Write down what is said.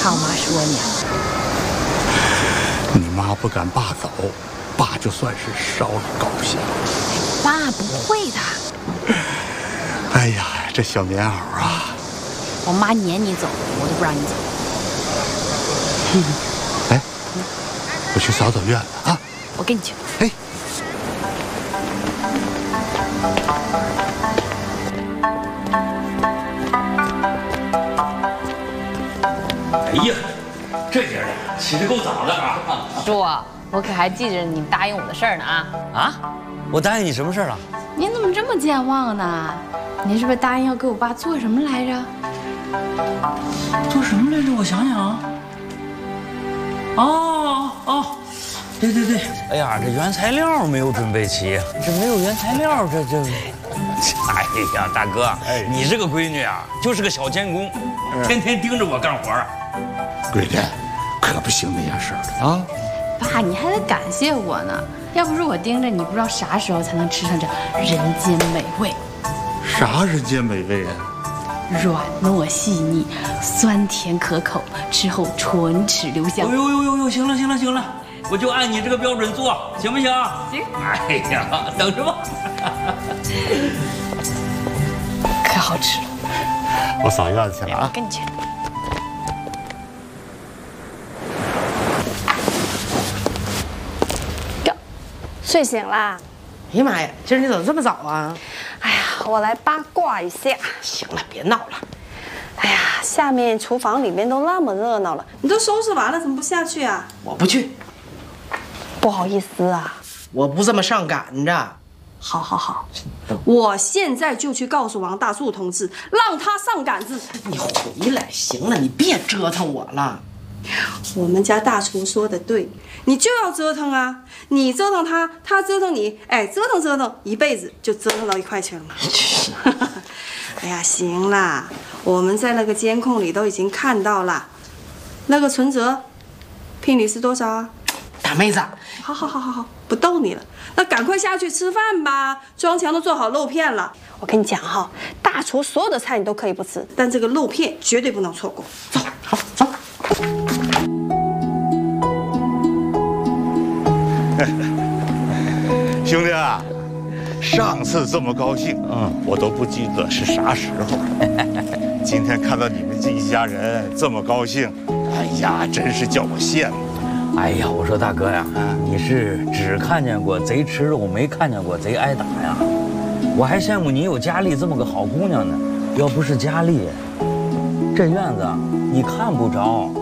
看我妈说你。 你妈不赶爸走，爸就算是稍了高兴。 爸不会的。 哎呀，这小棉袄啊！ 我妈撵你走，我都不让你走。 哎，我去扫扫院子啊！ 我跟你去。 嘿。 哎呀，这姐儿起得够早的啊！ 叔，我可还记着你答应我的事儿呢啊！ 啊，我答应你什么事儿了？ 您怎么这么健忘呢？您是不是答应要给我爸做什么来着？ 做什么来着？我想想啊。哦，对，哎呀，这原材料没有准备齐，这没有原材料，这。哎呀，大哥，你这个闺女啊，就是个小监工，天天盯着我干活啊。 闺女，可不行那样事儿的啊！ 爸，你还得感谢我呢，要不是我盯着你，不知道啥时候才能吃上这人间美味。 啥人间美味啊？ 软糯细腻，酸甜可口，吃后唇齿留香。 哎呦，行了，我就按你这个标准做，行不行？ 行。 哎呀，等着吧。 可好吃了。 我扫院子去了啊！ 跟你去。 睡醒啦？ 哎呀妈呀，今儿你怎么这么早啊？ 哎呀，我来八卦一下。 行了，别闹了。 哎呀，下面厨房里面都那么热闹了，你都收拾完了，怎么不下去啊？ 我不去， 不好意思啊。 我不这么上赶着。 好，我现在就去告诉王大树同志，让他上杆子。 你回来，行了，你别折腾我了。 我们家大厨说的对，你就要折腾啊！你折腾他，他折腾你，哎，折腾，一辈子就折腾到一块去了嘛。哎呀，行啦，我们在那个监控里都已经看到了，那个存折，聘礼是多少啊？ 大妹子， 好，不逗你了，那赶快下去吃饭吧，装墙都做好肉片了。我跟你讲哈，大厨所有的菜你都可以不吃，但这个肉片绝对不能错过。走， 好，走。 兄弟啊，上次这么高兴，我都不记得是啥时候。今天看到你们这一家人这么高兴，哎呀，真是叫我羡慕。 哎呀，我说大哥呀，你是只看见过贼吃肉，没看见过贼挨打呀？我还羡慕你有佳丽这么个好姑娘呢。要不是佳丽，这院子你看不着，